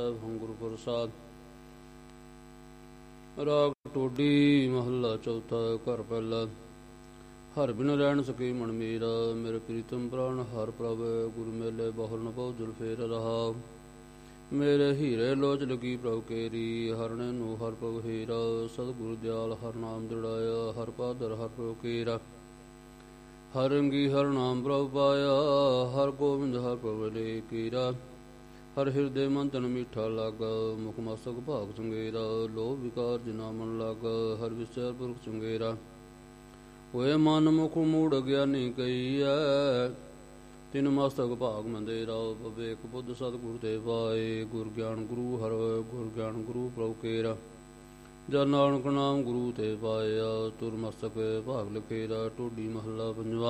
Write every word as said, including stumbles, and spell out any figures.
ਗੁਰੂ ਪ੍ਰਸਾਦ। ਰਾਗ ਟੋਡੀ ਮਹੱਲਾ ਚੌਥਾ। ਘਰ ਪਹਿਲਾ। ਹਰ ਬਿਨ ਰਹਿਣ ਸਕੇ ਮਨ ਮੇਰਾ, ਮੇਰੇ ਪ੍ਰੀਤਮ ਪ੍ਰਾਣ ਹਰ ਪ੍ਰਭ। ਗੁਰੂ ਮੇਲੇ ਬਹੁਲ ਨ ਬਹੁ ਜੁਲ ਫੇਰ ਰਹਾ, ਮੇਰੇ ਹੀਰੇ ਲੋਚ ਲਗੀ ਪ੍ਰਭ ਕੇਰੀ। ਹਰਣੇ ਨੂੰ ਹਰ ਪ੍ਰਭ ਹੀਰਾ, ਸਤਿਗੁਰ ਦਿਆਲ ਹਰ ਨਾਮ ਦ੍ਰਿੜਾਇਆ। ਹਰ ਪਾਦਰ ਹਰ ਪ੍ਰਭ ਕੇਰਾ, ਹਰ ਰੰਗੀ ਹਰ ਨਾਮ ਪ੍ਰਭ ਪਾਇਆ। ਹਰ ਗੋਬਿੰਦ ਹਰ ਪ੍ਰਭ ਲੈ ਕੀਰਾ, ਹਰ ਹਿਰਦੇ ਮਨ ਤਨ ਮੀਠਾ ਲਾਗਾ। ਮੁਖ ਮਸਤਕ ਭਾਗ ਚੰਗੇਰਾ, ਲੋਭ ਵਿਕਾਰ ਜਿਨਾ ਮਨ ਲਾਗਾ। ਹਰ ਵਿਚਾਰ ਪੁਰਖ ਚੰਗੇਰਾ, ਹੋਏ ਮਨ ਮੁਖ ਮੂੜ ਗਿਆਨੀ ਕਈਐ। ਤਿਨ ਮਸਤਕ ਭਾਗ ਮੰਦੇਰਾ, ਵਿਵੇਕ ਬੁੱਧ ਸਤਿਗੁਰ ਤੇ ਪਾਏ। ਗੁਰ ਗਿਆਨ ਗੁਰੂ ਹਰ, ਗੁਰ ਗਿਆਨ ਗੁਰੂ ਪ੍ਰਭ ਕੇਰਾ। ਜਨ ਨਾਨਕ ਨਾਮ ਗੁਰੂ ਤੇ ਪਾਇਆ, ਤੁਰ ਮਸਤਕ ਭਾਗ ਲਖੇਰਾ। ਟੋਡੀ ਮਹੱਲਾ ਪੰਜਵਾ।